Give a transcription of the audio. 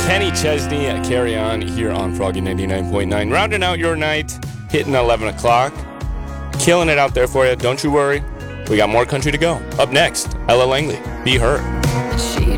Kenny Chesney at Carry On here on Froggy 99.9. Rounding out your night, hitting 11 o'clock. Killing it out there for you. Don't you worry. We got more country to go. Up next, Ella Langley. Be Her.